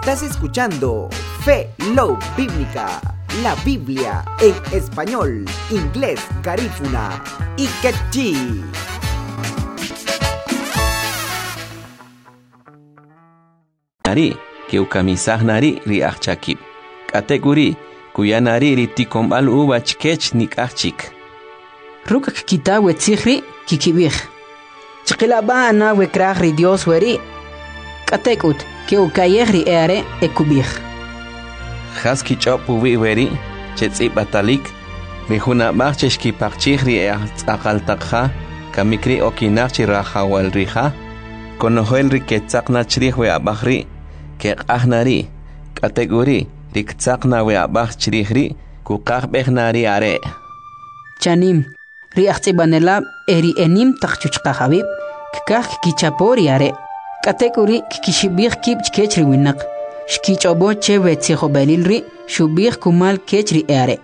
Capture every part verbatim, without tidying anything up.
Estás escuchando Fe Love Bíblica, la Biblia en español, inglés, garífuna y quechí. Nari, que ukamisah nari ri achakib. Kategori, kuya nari ri tikombal uba chkech nik achik. Rukak kita we tsikhri kikibih. Chqilaba na we krahri Dios weri. Katekut ke ukayehri ere ekubih. Khaski chopu wi weri, chetsi batalik, mihuna bachchesh ki pachchihri e aqaltakha, kamikri okinachchi rahawal riha, konohel ri ketzakna chrihwe abahri, ke ahnari, kategori, riktzakna we abah chrihri, kukah behnari are. Chanim, ri achtsibanela eri enim takchuchqa habib, kikah kichapori are. Kategori kikishibih kib chkechri winak. Shkich obo chewe tsiho belilri, shubih kumal kechri ere.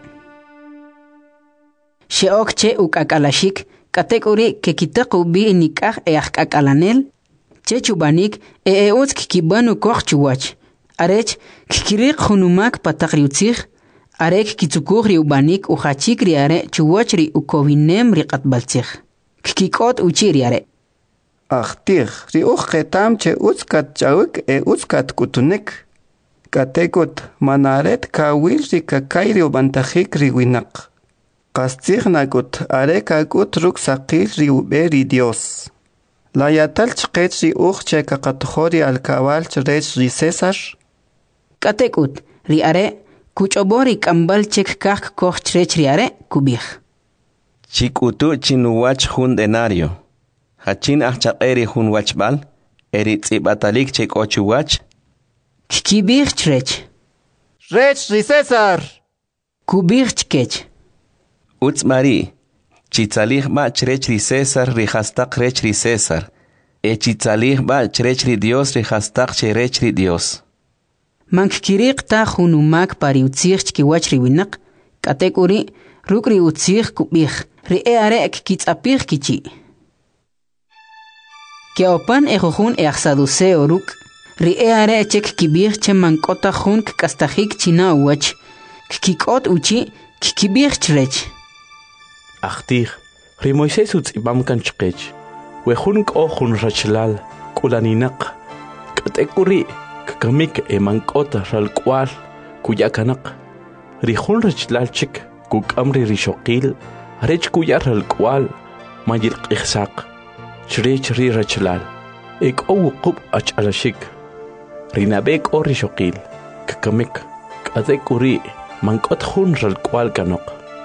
Sheok che ukakalashik, kategori ke kitaku bi nikah e akakalanel, che chubanik e eots kikibanu koch chuwach. Arech kikirik hunumak patakriutzich, arek kitsukuhri ubanik uchachikri are chuwachri ukovinem riqatbaltzich. Kikikot uchiri are. Achtir, ri uchetam che utskat chawik e utskat kutunik. Katekot manaret kawil ri kakayri ubantajik ri winak. Kastig nagut are kagut ruk sakil ri uberi Dios. La yatal chqet ri uche kakatjori al kawal chrech ri César. Katekot ri are kuchobori kambal chek kak koch chrech ri are kubih. Chikutu chinuwach hun denario. Hachin achaqeri hun wachbal, eri tsibatalik chek ochu wach. Kikibir chrech. Rech ri César. Kubir chkech. Uts mari, chitzalih ba chrech ri César ri hastak rech ri César. E chitzalih ba chrech ri Dios ri hastak cherech ri Dios. Mankirik ta hunumak pari utzich chkiwach ri winak, kategori rukri utzich kubih, ri e are kitzapih kichi. Que opan ejojun e axaduse oruk, ri e are chek kibir che mankota jun kastajik china uach, kikot uchi kikibir chrech. Achtir, ri Moisés utz ibam kan chkech, we jun ko jun rachlal, kulaninak, katekuri, kakamik e mankota ralkwal, kuyakanak, ri jun rachlal chik, kukamri rishokil, rech kuyar ralkwal, mayil qihsak. Chrech ri rachlal, ek o qub ach alashik, rinabek o rishokil, kakamik, katekuri, mankot hun ralkwal kanok.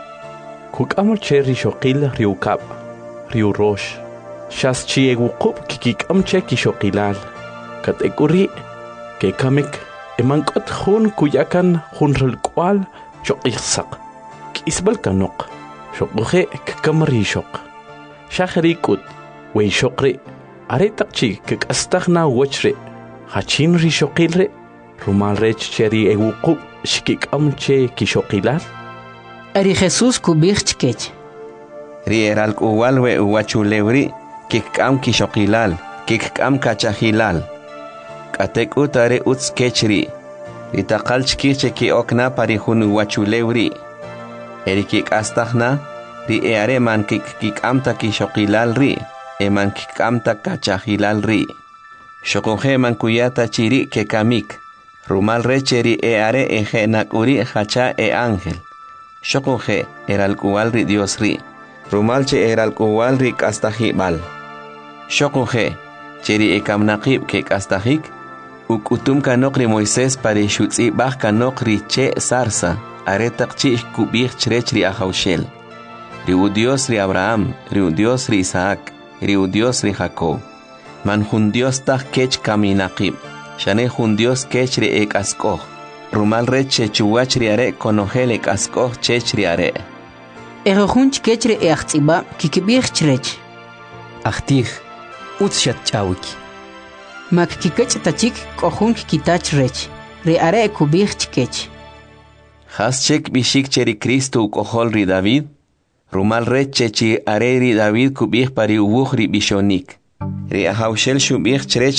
Kukamul che rishokil riukap, riu rosh, shas chi egu qub kikikam che kishokilal, katekuri, kekamik, e mankot hun kuyakan hun ralkwal chokiksak, kisbal kanok, shokuhe kakam rishok, shakhrikut, wey shokri, are takchi kik astagna wachri, hachin ri shokilre, rumal rech cheri ewuqub shikik amche kishokilal. Ari Jesús kubir chkech. Ri eral uwalwe uwachulewri, kik am kishokilal, kik am kachahilal. Katek utare uts kechri, ri takal chkiche ki okna pari hun uwachulewri. Eri kik astagna, ri eare man kik kik amta kishokilal ri. Eman kikamta kachahilal ri. Shokoje man kuyata chiri ke kamik. Rumal recheri e are e genakuri hacha e ángel. Shokoje eral kual ri Dios ri. Rumal che eral kual ri kastahibal. Shokoje cheri e kamnaqib ke kastahik. Ukutum kanok ri Moisés pare shutzi bach kanok ri che sarsa. Are takchi kubich chrech ri ahaushel. Riu Dios ri Abraham, riu Dios ri Isaac. Riu Dios ri Jacob. Man jun Dios tah kech kaminaqib. Shane jun Dios kech ri ek askoh. Rumal reche chuwach ri are konohel ek askoh chech ri are. Ejojun chkech ri e achtsiba kikibir chrech. Achtig, utshat chawik. Mak kikech tachik kohun kikitach rech. Ri are kubir chkech. Has chek bishik cheri Cristo ukohol ri David. Rumal reche chi are ri David kubih pari uwuh ri bishonik. Ri ahaushel shubih chrech